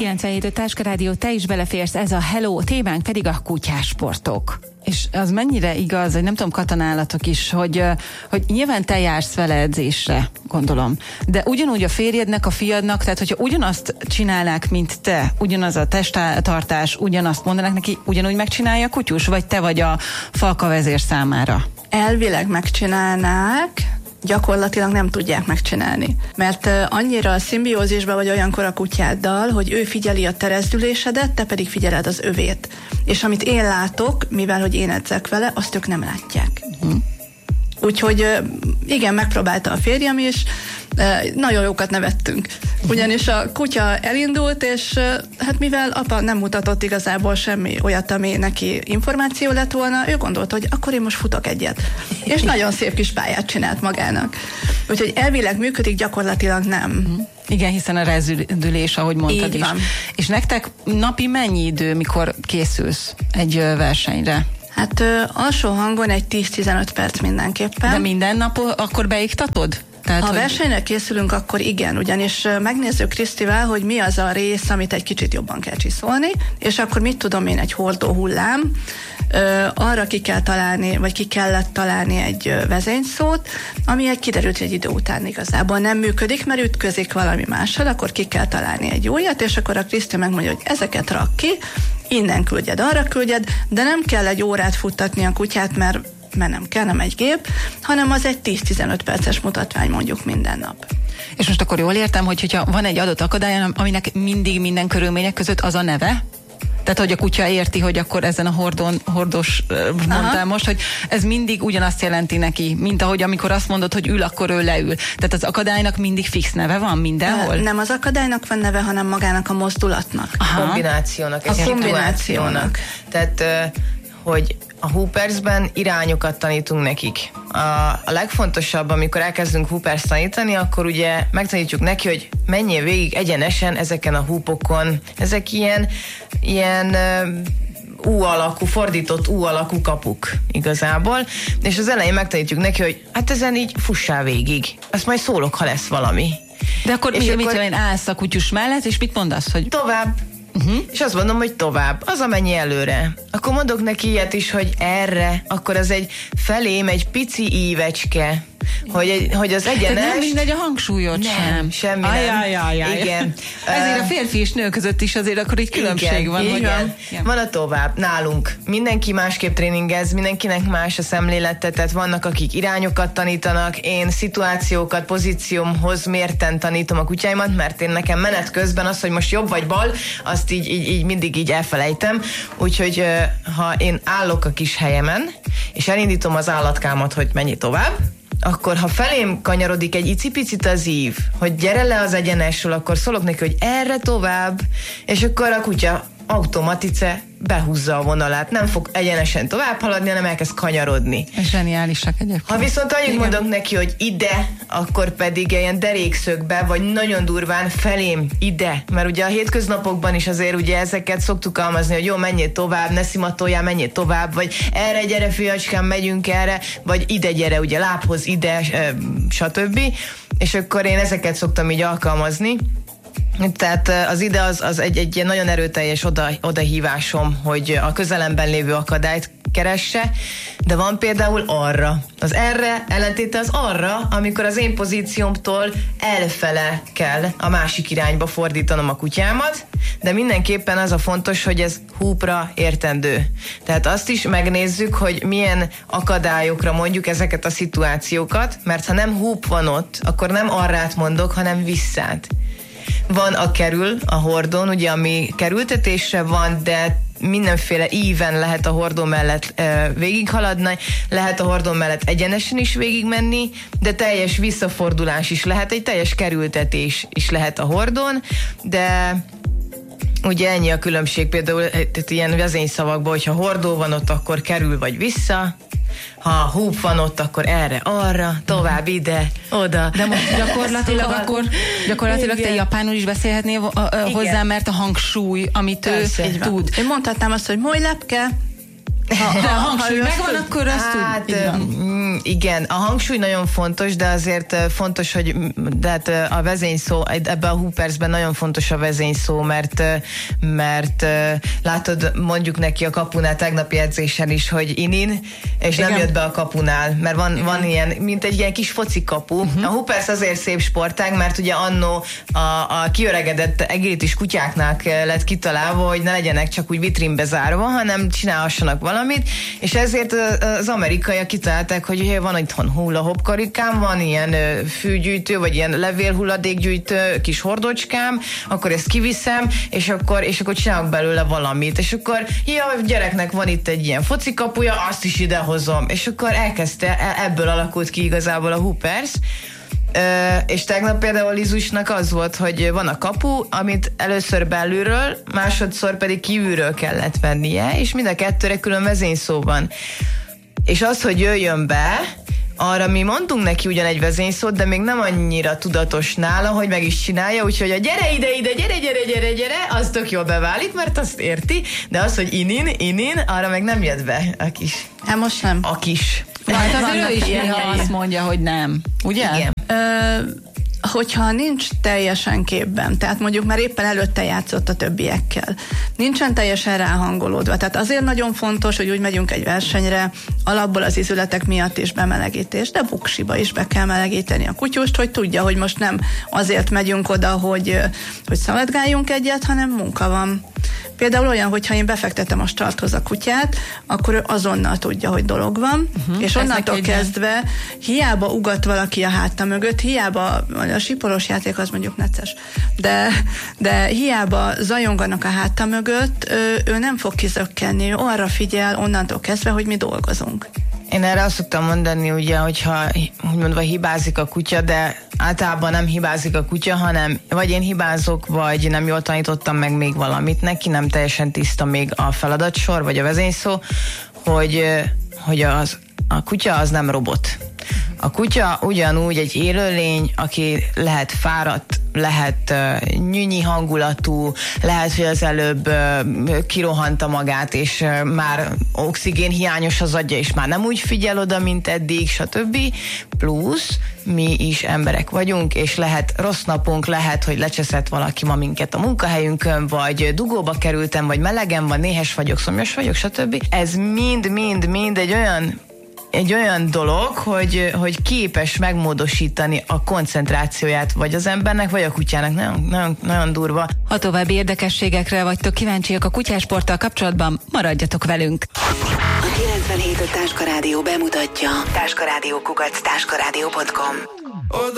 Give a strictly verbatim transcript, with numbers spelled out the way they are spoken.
kilencvenhét öt Táska Rádió, te is beleférsz, ez a Hello, témánk pedig a kutyásportok. És az mennyire igaz, hogy nem tudom, katanálatok is, hogy, hogy nyilván te jársz vele edzésre, gondolom, de ugyanúgy a férjednek, a fiadnak, tehát hogyha ugyanazt csinálnák, mint te, ugyanaz a testtartás, ugyanazt mondanák neki, ugyanúgy megcsinálja a kutyus, vagy te vagy a falkavezér számára? Elvileg megcsinálnák, gyakorlatilag nem tudják megcsinálni. Mert annyira szimbiózisban vagy olyankor a kutyáddal, hogy ő figyeli a te rezdülésedet, te pedig figyeled az övét. És amit én látok, mivel hogy én edzek vele, azt ők nem látják. Uh-huh. Úgyhogy igen, megpróbálta a férjem is, nagyon jókat nevettünk. Ugyanis a kutya elindult, és hát mivel apa nem mutatott igazából semmi olyat, ami neki információ lett volna, ő gondolta, hogy akkor én most futok egyet. És nagyon szép kis pályát csinált magának. Úgyhogy elvileg működik, gyakorlatilag nem. Igen, hiszen a rezdülés, ahogy mondtad így is. van. És nektek napi mennyi idő, mikor készülsz egy versenyre? Hát ö, alsó hangon egy tíz-tizenöt perc mindenképpen. De minden nap akkor beiktatod? Tehát, ha hogy... versenyre készülünk, akkor igen, ugyanis megnézzük Krisztivel, hogy mi az a rész, amit egy kicsit jobban kell csiszolni, és akkor mit tudom én, egy hordó hullám, ö, arra ki kell találni, vagy ki kellett találni egy ö, vezényszót, ami egy kiderült egy idő után igazából nem működik, mert ütközik valami mással, akkor ki kell találni egy újat, és akkor a Kriszti megmondja, hogy ezeket rak ki, innen küldjed, arra küldjed, de nem kell egy órát futtatni a kutyát, mert mert nem kell, nem egy gép, hanem az egy tíz-tizenöt perces mutatvány mondjuk minden nap. És most akkor jól értem, hogy hogyha van egy adott akadály, aminek mindig minden körülmények között az a neve? Tehát, hogy a kutya érti, hogy akkor ezen a hordón, hordós mondtál Aha. most, hogy ez mindig ugyanazt jelenti neki, mint ahogy amikor azt mondod, hogy ül, akkor ő leül. Tehát az akadálynak mindig fix neve van mindenhol? Nem az akadálynak van neve, hanem magának a mozdulatnak. Aha. A kombinációnak. A kombinációnak. Tehát, hogy a hoopersben irányokat tanítunk nekik. A, a legfontosabb, amikor elkezdünk hoopers tanítani, akkor ugye megtanítjuk neki, hogy menjél végig egyenesen ezeken a hoopokon. Ezek ilyen, ilyen U alakú, fordított U alakú kapuk igazából, és az elején megtanítjuk neki, hogy hát ezen így fussál végig. Azt majd szólok, ha lesz valami. De akkor és mi, akkor mit állsz a kutyus mellett, és mit mondasz, hogy... Tovább. Uh-huh. És azt mondom, hogy tovább, az amennyi előre. Akkor mondok neki ilyet is, hogy erre, akkor az egy felém egy pici ívecske, hogy, egy, hogy az egyenes... Tehát nem mindegy a hangsúlyot nem, sem. semmi Ajaj, nem. Ajaj, ajaj. Igen. Ezért a férfi és nő között is azért akkor így különbség igen, van. Igen. Hogy Van. igen. Van a tovább. Nálunk mindenki másképp tréningez, mindenkinek más a szemlélete, tehát vannak, akik irányokat tanítanak, én szituációkat, pozíciómhoz mérten tanítom a kutyáimat, mert én nekem menet közben az, hogy most jobb vagy bal, azt így, így, így mindig így elfelejtem. Úgyhogy ha én állok a kis helyemen, és elindítom az állatkámat, hogy menj tovább, akkor ha felém kanyarodik egy icipicit az ív, hogy gyere le az egyenesről, akkor szólok neki, hogy erre tovább, és akkor a kutya automatice behúzza a vonalát, nem fog egyenesen tovább haladni, hanem elkezd kanyarodni. Zseniálisak egyébként. Ha viszont annyit mondok neki, hogy ide, akkor pedig ilyen derékszögbe, vagy nagyon durván felém ide, mert ugye a hétköznapokban is azért ugye ezeket szoktuk alkalmazni, hogy jó, menjél tovább, ne szimatoljál, menjél tovább, vagy erre gyere fiacskám, megyünk erre, vagy ide gyere, ugye lábhoz ide, stb. És akkor én ezeket szoktam így alkalmazni. Tehát az ide az, az egy, egy ilyen nagyon erőteljes oda, odahívásom, hogy a közelemben lévő akadályt keresse, de van például arra. Az erre ellentéte az arra, amikor az én pozíciómtól elfele kell a másik irányba fordítanom a kutyámat, de mindenképpen az a fontos, hogy ez hoopra értendő. Tehát azt is megnézzük, hogy milyen akadályokra mondjuk ezeket a szituációkat, mert ha nem hoop van ott, akkor nem arrát mondok, hanem visszát. Van a kerül, a hordón, ugye, ami kerültetésre van, de mindenféle íven lehet a hordó mellett e, végighaladni, lehet a hordó mellett egyenesen is végigmenni, de teljes visszafordulás is lehet, egy teljes kerültetés is lehet a hordón, de ugye ennyi a különbség például tehát ilyen vezényszavakban, hogyha hordó van ott, akkor kerül vagy vissza, ha hoop van ott, akkor erre, arra, tovább ide, oda. De most gyakorlatilag akkor gyakorlatilag igen. Te japánul is beszélhetnél hozzá, mert a hangsúly, amit persze, ő tud. Én mondhatnám azt, hogy moly lepke. Ha, de a hangsúly megvan, akkor azt hát, tud. igen, a hangsúly nagyon fontos, de azért fontos, hogy de hát a vezényszó, ebben a hoopersben nagyon fontos a vezényszó, mert, mert látod, mondjuk neki a kapunál tegnapi edzésen is, hogy inin, és igen. nem jött be a kapunál, mert van, van ilyen, mint egy ilyen kis foci kapu. Uh-huh. A hoopers azért szép sportág, mert ugye annó a, a kiöregedett egéritis kutyáknak lett kitalálva, hogy ne legyenek csak úgy vitrínbe zárva, hanem csinálhassanak valamit, és ezért az amerikaiak kitalálták, hogy van itthon hula-hop karikám, van ilyen fűgyűjtő, vagy ilyen levélhulladékgyűjtő kis hordocskám, akkor ezt kiviszem, és akkor, és akkor csinálok belőle valamit, és akkor ja, gyereknek van itt egy ilyen focikapuja, azt is idehozom, és akkor elkezdte, ebből alakult ki igazából a hoopers. Uh, és tegnap például Lizusnak az volt, hogy van a kapu, amit először belülről, másodszor pedig kívülről kellett vennie, és mind a kettőre külön vezényszó van. És az, hogy jöjjön be, arra mi mondtunk neki ugyan egy vezényszót, de még nem annyira tudatos nála, hogy meg is csinálja, úgyhogy a gyere ide, ide, gyere, gyere, gyere, gyere, az tök jól beválik, mert azt érti, de az, hogy inin, inin, arra meg nem jött be a kis. Hát most nem. A kis. Hát azért ő is néha azt mondja, hogy nem. Ugye? Igen. Ö, hogyha nincs teljesen képben, tehát mondjuk már éppen előtte játszott a többiekkel, nincsen teljesen ráhangolódva, tehát azért nagyon fontos, hogy úgy megyünk egy versenyre, alapból az izületek miatt is bemelegítés, de buksiba is be kell melegíteni a kutyust, hogy tudja, hogy most nem azért megyünk oda, hogy, hogy szaladgáljunk egyet, hanem munka van. Például olyan, hogyha én befektetem a starthoz a kutyát, akkor ő azonnal tudja, hogy dolog van, uh-huh, és onnantól kezdve hiába ugat valaki a háta mögött, hiába a siporos játék az mondjuk necces, de, de hiába zajonganak a háta mögött, ő, ő nem fog kizökkenni, ő arra figyel onnantól kezdve, hogy mi dolgozunk. Én erre azt szoktam mondani, ugye, hogyha úgymondva hibázik a kutya, de általában nem hibázik a kutya, hanem vagy én hibázok, vagy nem jól tanítottam meg még valamit neki, nem teljesen tiszta még a feladatsor, vagy a vezényszó, hogy, hogy az, a kutya az nem robot. A kutya ugyanúgy egy élőlény, aki lehet fáradt, lehet uh, nyűnyi hangulatú, lehet, hogy az előbb uh, kirohanta magát, és uh, már oxigén hiányos az agyja, és már nem úgy figyel oda, mint eddig, stb. Plusz mi is emberek vagyunk, és lehet rossz napunk, lehet, hogy lecseszett valaki ma minket a munkahelyünkön, vagy dugóba kerültem, vagy melegen van, néhes vagyok, szomjas vagyok, stb. Ez mind-mind-mind egy olyan egy olyan dolog, hogy, hogy képes megmódosítani a koncentrációját vagy az embernek, vagy a kutyának. Nagyon, nagyon, nagyon durva. Ha további érdekességekre vagytok kíváncsiak a kutyásporttal kapcsolatban, maradjatok velünk. A kilencvenhét Táska Rádió bemutatja táskarádió kukac táskarádió pont com.